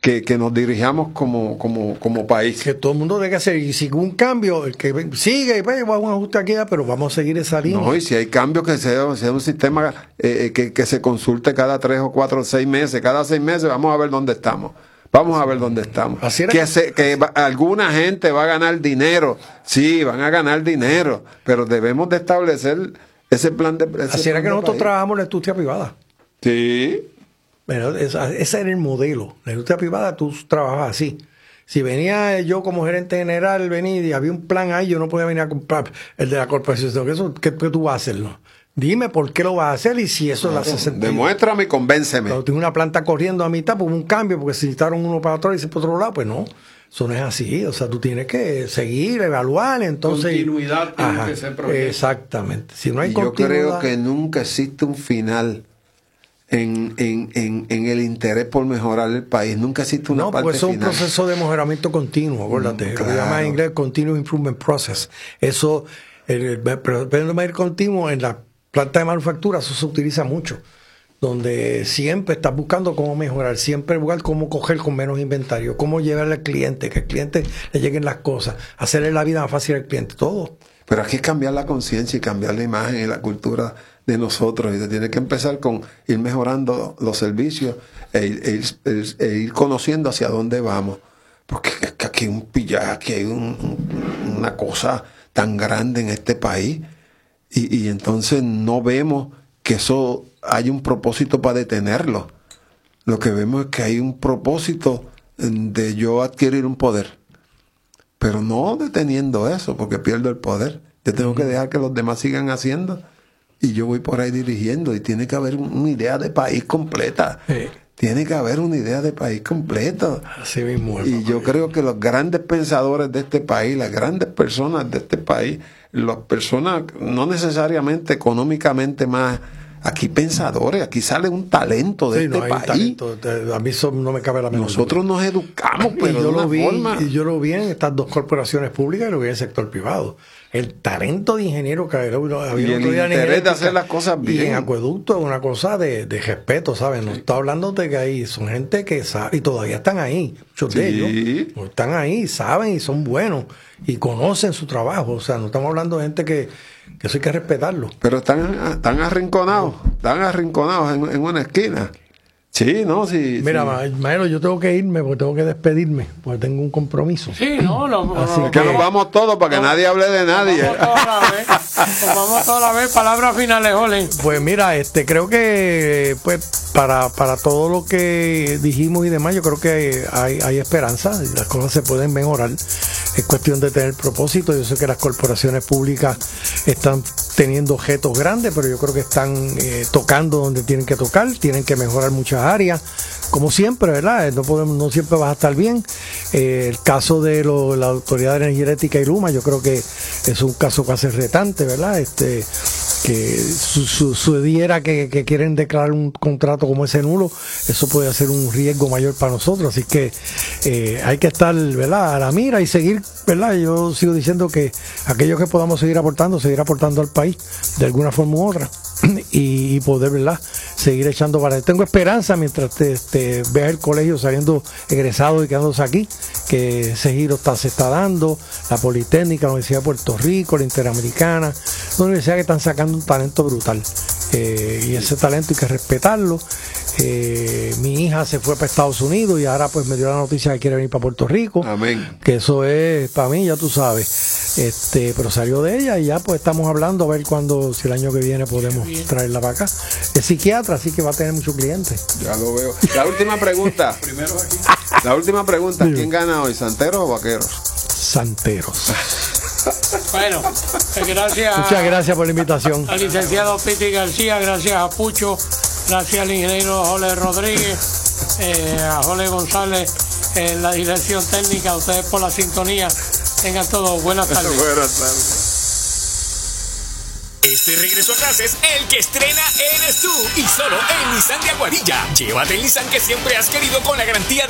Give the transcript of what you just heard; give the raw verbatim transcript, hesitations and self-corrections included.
que, que nos dirijamos como, como, como país. Que todo el mundo debe hacer, y si un cambio, el que sigue, pues, va a un ajuste aquí, pero vamos a seguir esa línea. No, y si hay cambios, que sea, sea un sistema eh, que, que se consulte cada tres o cuatro o seis meses, cada seis meses vamos a ver dónde estamos. Vamos a ver dónde estamos. Así era que que... se, que va, alguna gente va a ganar dinero. Sí, van a ganar dinero. Pero debemos de establecer ese plan de... Ese Así era plan que de nosotros país. trabajamos en la industria privada. Sí. Bueno, esa, ese era el modelo. La industria privada tú trabajabas así. Si venía yo como gerente general, venía y había un plan ahí, yo no podía venir a comprar el de la corporación. Eso, ¿qué, qué tú vas a hacerlo? Dime por qué lo vas a hacer y si eso No, lo hace sentido. Demuéstrame y convénceme. Cuando tengo una planta corriendo a mitad, pues un cambio, porque si necesitaron uno para otro y se por otro lado, pues no. Eso no es así. O sea, tú tienes que seguir, evaluar, entonces... Continuidad tiene Ajá, que ser proyecto. Exactamente. Si no hay Y yo continuidad... creo que nunca existe un final en, en, en, en el interés por mejorar el país. Nunca existe una no, parte pues eso es un final. proceso de mejoramiento continuo, acuérdate. Mm, Lo que claro. llama en inglés Continuous Improvement Process. Eso, el, el, pero el medir continuo en la planta de manufactura, eso se utiliza mucho. Donde siempre estás buscando cómo mejorar, siempre buscar cómo coger con menos inventario, cómo llevarle al cliente, que al cliente le lleguen las cosas, hacerle la vida más fácil al cliente, todo. Pero aquí es cambiar la conciencia y cambiar la imagen y la cultura de nosotros. Y se tiene que empezar con ir mejorando los servicios e ir, e ir, e ir conociendo hacia dónde vamos. Porque es que aquí hay un pillaje, aquí hay un, un, una cosa tan grande en este país. Y, y entonces no vemos que eso hay un propósito para detenerlo. Lo que vemos es que hay un propósito de yo adquirir un poder. Pero no deteniendo eso, porque pierdo el poder. Yo tengo que dejar que los demás sigan haciendo y yo voy por ahí dirigiendo. Y tiene que haber una idea de país completa. Sí. Tiene que haber una idea de país completa. Así mismo es, Y yo papá. creo que los grandes pensadores de este país, las grandes personas de este país, las personas no necesariamente económicamente más, aquí pensadores, aquí sale un talento de Sí, este no hay país. talento. A mí eso no me cabe la menor duda. Nosotros nos educamos, Y pero yo de una lo vi, forma... y yo lo vi en estas dos corporaciones públicas y lo vi en el sector privado. El talento de ingeniero que había, había Y el otro día en interés de energética, hacer las cosas y bien. en acueducto es una cosa de, de respeto, ¿sabes? No está hablando de que ahí son gente que sabe y todavía están ahí. Muchos de Sí. ellos no están ahí, saben y son buenos y conocen su trabajo. O sea, no estamos hablando de gente que, que eso hay que respetarlo. Pero están, están arrinconados, están arrinconados en, en una esquina. Sí, no, sí. Mira, sí. Ma- Maelo, yo tengo que irme porque tengo que despedirme, porque tengo un compromiso. Sí, no, no, Así no, Es que nos vamos todos para que No. nadie hable de nadie. Vamos toda la vez. Nos vamos toda la vez. Palabras finales, Ole. Pues mira, este creo que pues para, para todo lo que dijimos y demás, yo creo que hay, hay esperanza, y las cosas se pueden mejorar. Es cuestión de tener propósito. Yo sé que las corporaciones públicas están teniendo objetos grandes, pero yo creo que están eh, tocando donde tienen que tocar, tienen que mejorar muchas áreas, como siempre, ¿verdad? No podemos, no siempre vas a estar bien. Eh, el caso de lo, la Autoridad de Energía Eléctrica y Luma, yo creo que es un caso casi retante, ¿verdad? Este que su, su, sucediera que, que quieren declarar un contrato como ese nulo, eso puede ser un riesgo mayor para nosotros, así que eh, hay que estar, ¿verdad?, a la mira y seguir, ¿verdad? Yo sigo diciendo que aquellos que podamos seguir aportando, seguir aportando al país de alguna forma u otra y, y poder, ¿verdad?, seguir echando para adelante. Tengo esperanza mientras te, te veas el colegio saliendo egresado y quedándose aquí, que ese giro está, se está dando, la Politécnica, la Universidad de Puerto Rico, la Interamericana, una universidad que están sacando un talento brutal. Eh, y ese talento hay que respetarlo. Eh, mi hija se fue para Estados Unidos y ahora pues me dio la noticia que quiere venir para Puerto Rico. Amén. Que eso es para mí, ya tú sabes. Este, pero salió de ella y ya pues estamos hablando a ver cuándo, si el año que viene podemos traerla para acá. Es psiquiatra, así que va a tener muchos clientes. Ya lo veo. La última pregunta. Primero aquí. La última pregunta. Dime. ¿Quién gana hoy, Santeros o Vaqueros? Santeros. Bueno, pues gracias. Muchas gracias por la invitación. Al licenciado Piti García, gracias a Pucho, gracias al ingeniero Jole Rodríguez, eh, a Jole González en la dirección técnica, a ustedes por la sintonía. Tengan todos buenas tardes. Buenas tardes. Este regreso a clases, el que estrena eres tú. Y solo en Nissan de Aguadilla. Llévate el Nissan que siempre has querido con la garantía